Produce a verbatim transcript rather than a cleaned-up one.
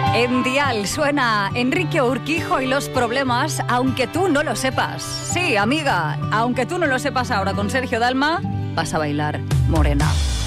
En Dial suena Enrique Urquijo y Los Problemas, aunque tú no lo sepas. Sí, amiga, aunque tú no lo sepas ahora, con Sergio Dalma vas a bailar Morena.